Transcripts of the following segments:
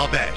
Haber.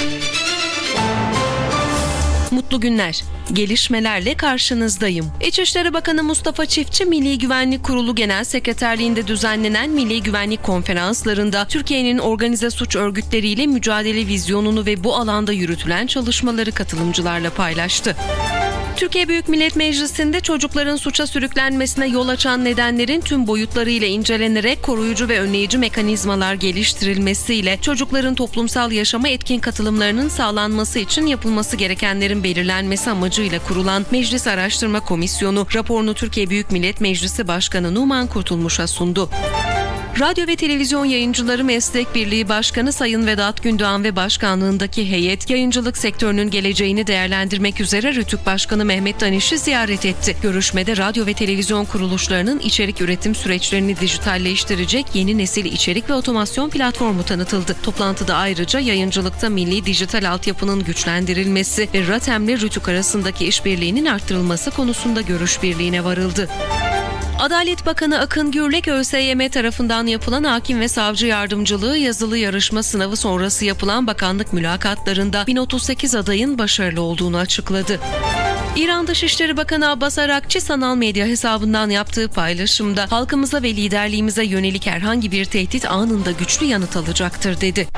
Mutlu günler. Gelişmelerle karşınızdayım. İçişleri Bakanı Mustafa Çiftçi, Milli Güvenlik Kurulu Genel Sekreterliğinde düzenlenen Milli Güvenlik Konferanslarında Türkiye'nin organize suç örgütleriyle mücadele vizyonunu ve bu alanda yürütülen çalışmaları katılımcılarla paylaştı. Türkiye Büyük Millet Meclisi'nde çocukların suça sürüklenmesine yol açan nedenlerin tüm boyutlarıyla incelenerek koruyucu ve önleyici mekanizmalar geliştirilmesiyle çocukların toplumsal yaşama etkin katılımlarının sağlanması için yapılması gerekenlerin belirlenmesi amacıyla kurulan Meclis Araştırma Komisyonu raporunu Türkiye Büyük Millet Meclisi Başkanı Numan Kurtulmuş'a sundu. Radyo ve Televizyon Yayıncıları Meslek Birliği Başkanı Sayın Vedat Gündoğan ve başkanlığındaki heyet, yayıncılık sektörünün geleceğini değerlendirmek üzere Rütük Başkanı Mehmet Daniş'i ziyaret etti. Görüşmede radyo ve televizyon kuruluşlarının içerik üretim süreçlerini dijitalleştirecek yeni nesil içerik ve otomasyon platformu tanıtıldı. Toplantıda ayrıca yayıncılıkta milli dijital altyapının güçlendirilmesi ve RATEM'le Rütük arasındaki işbirliğinin arttırılması konusunda görüş birliğine varıldı. Adalet Bakanı Akın Gürlek, ÖSYM tarafından yapılan hakim ve savcı yardımcılığı yazılı yarışma sınavı sonrası yapılan bakanlık mülakatlarında 1038 adayın başarılı olduğunu açıkladı. İran Dışişleri Bakanı Abbas Arakçı, sanal medya hesabından yaptığı paylaşımda halkımıza ve liderliğimize yönelik herhangi bir tehdit anında güçlü yanıt alacaktır dedi.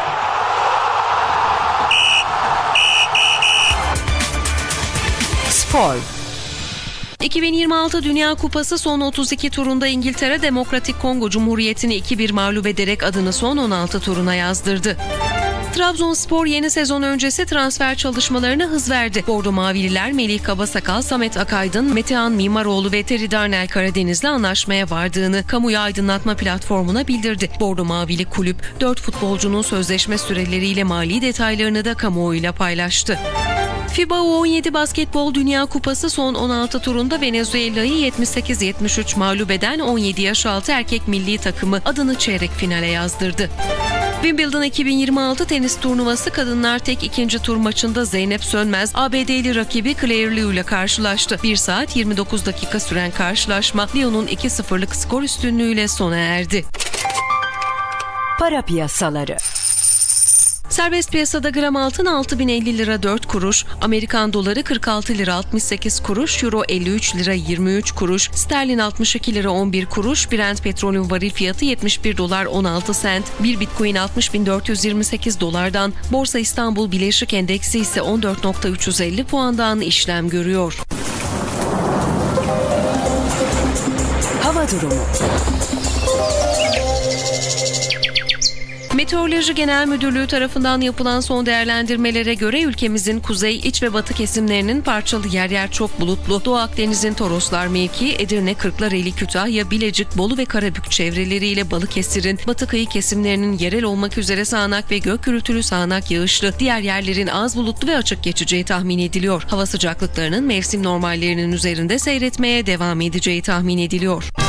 Spor. 2026 Dünya Kupası son 32 turunda İngiltere Demokratik Kongo Cumhuriyeti'ni 2-1 mağlup ederek adını son 16 turuna yazdırdı. Trabzonspor yeni sezon öncesi transfer çalışmalarına hız verdi. Bordo Mavililer Melih Kabasakal, Samet Akaydın, Metehan Mimaroğlu ve Terry Darnell Karadeniz'le anlaşmaya vardığını kamuya aydınlatma platformuna bildirdi. Bordo Mavili kulüp 4 futbolcunun sözleşme süreleriyle mali detaylarını da kamuoyuyla paylaştı. FIBA U17 Basketbol Dünya Kupası son 16 turunda Venezuela'yı 78-73 mağlup eden 17 yaş altı erkek milli takımı adını çeyrek finale yazdırdı. Wimbledon 2026 tenis turnuvası kadınlar tek ikinci tur maçında Zeynep Sönmez, ABD'li rakibi Claire Liu ile karşılaştı. 1 saat 29 dakika süren karşılaşma Liu'nun 2-0'lık skor üstünlüğüyle sona erdi. Para piyasaları. Serbest piyasada gram altın 6.050 lira 4 kuruş, Amerikan doları 46 lira 68 kuruş, euro 53 lira 23 kuruş, sterlin 62 lira 11 kuruş, Brent petrolün varil fiyatı 71 dolar 16 sent, bir bitcoin 60.428 dolardan, Borsa İstanbul Bileşik Endeksi ise 14.350 puandan işlem görüyor. Hava durumu. Meteoroloji Genel Müdürlüğü tarafından yapılan son değerlendirmelere göre ülkemizin kuzey, iç ve batı kesimlerinin parçalı yer yer çok bulutlu, Doğu Akdeniz'in Toroslar mevkii, Edirne, Kırklareli, Kütahya, Bilecik, Bolu ve Karabük çevreleriyle Balıkesir'in batı kıyı kesimlerinin yerel olmak üzere sağanak ve gök gürültülü sağanak yağışlı, diğer yerlerin az bulutlu ve açık geçeceği tahmin ediliyor. Hava sıcaklıklarının mevsim normallerinin üzerinde seyretmeye devam edeceği tahmin ediliyor.